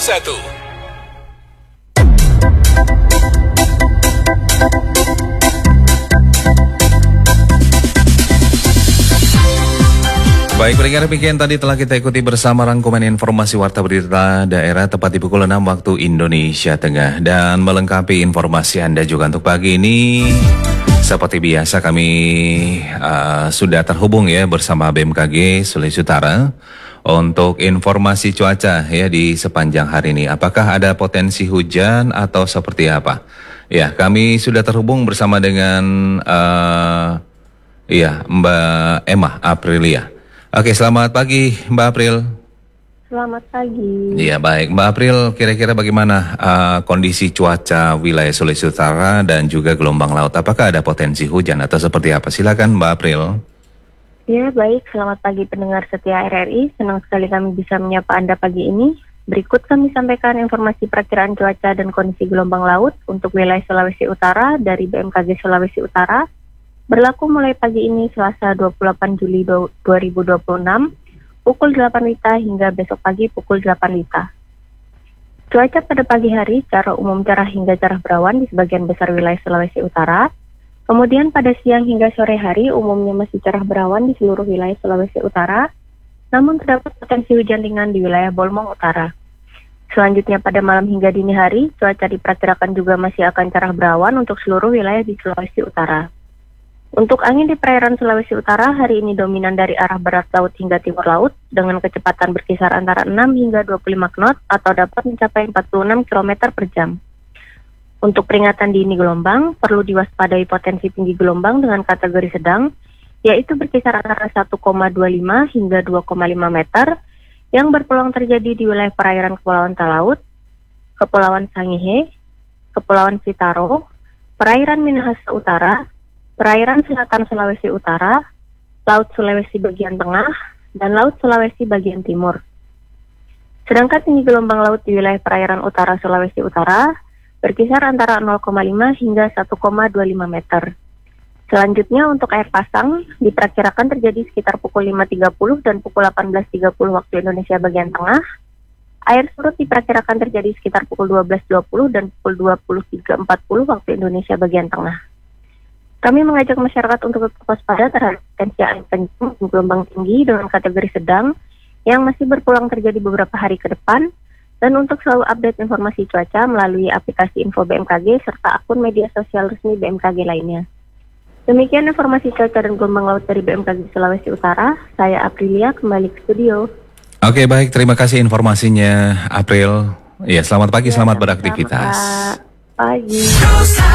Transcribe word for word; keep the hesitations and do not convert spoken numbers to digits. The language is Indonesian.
satu. Baik, pendengar demikian tadi telah kita ikuti bersama rangkuman informasi Warta Berita Daerah tepat di pukul enam waktu Indonesia Tengah. Dan melengkapi informasi Anda juga untuk pagi ini, seperti biasa kami uh, sudah terhubung ya bersama B M K G Sulawesi Utara untuk informasi cuaca ya di sepanjang hari ini. Apakah ada potensi hujan atau seperti apa? Ya, kami sudah terhubung bersama dengan uh, ya Mbak Emma Aprilia. Oke, selamat pagi Mbak April. Selamat pagi. Iya, baik. Mbak April, kira-kira bagaimana uh, kondisi cuaca wilayah Sulawesi Utara dan juga gelombang laut? Apakah ada potensi hujan atau seperti apa? Silakan Mbak April. Ya, baik. Selamat pagi pendengar setia R R I. Senang sekali kami bisa menyapa Anda pagi ini. Berikut kami sampaikan informasi perakiraan cuaca dan kondisi gelombang laut untuk wilayah Sulawesi Utara dari B M K G Sulawesi Utara. Berlaku mulai pagi ini Selasa dua puluh delapan Juli dua ribu dua puluh enam pukul delapan W I B T hingga besok pagi pukul delapan W I B T. Cuaca pada pagi hari secara umum cerah hingga cerah berawan di sebagian besar wilayah Sulawesi Utara. Kemudian pada siang hingga sore hari umumnya masih cerah berawan di seluruh wilayah Sulawesi Utara, namun terdapat potensi hujan ringan di wilayah Bolmong Utara. Selanjutnya pada malam hingga dini hari, cuaca diperkirakan juga masih akan cerah berawan untuk seluruh wilayah di Sulawesi Utara. Untuk angin di perairan Sulawesi Utara hari ini dominan dari arah barat laut hingga timur laut dengan kecepatan berkisar antara enam hingga dua puluh lima knot atau dapat mencapai empat puluh enam kilometer per jam. Untuk peringatan dini gelombang perlu diwaspadai potensi tinggi gelombang dengan kategori sedang, yaitu berkisar antara satu koma dua lima hingga dua koma lima meter yang berpeluang terjadi di wilayah perairan Kepulauan Talaut, Kepulauan Sangihe, Kepulauan Sitaro, perairan Minahasa Utara, perairan selatan Sulawesi Utara, Laut Sulawesi bagian tengah, dan Laut Sulawesi bagian timur. Sedangkan tinggi gelombang laut di wilayah perairan utara Sulawesi Utara berkisar antara nol koma lima hingga satu koma dua lima meter. Selanjutnya untuk air pasang diperkirakan terjadi sekitar pukul lima tiga puluh dan pukul delapan belas tiga puluh waktu Indonesia bagian tengah. Air surut diperkirakan terjadi sekitar pukul dua belas dua puluh dan pukul dua puluh tiga empat puluh waktu Indonesia bagian tengah. Kami mengajak masyarakat untuk tetap waspada terhadap potensi angin kencang dan gelombang tinggi dengan kategori sedang yang masih berpeluang terjadi beberapa hari ke depan, dan untuk selalu update informasi cuaca melalui aplikasi Info B M K G serta akun media sosial resmi B M K G lainnya. Demikian informasi cuaca dan gelombang laut dari B M K G Sulawesi Utara. Saya Aprilia kembali ke studio. Oke, baik. Terima kasih informasinya April. Ya, selamat pagi, Ya, selamat beraktivitas. Selamat pagi.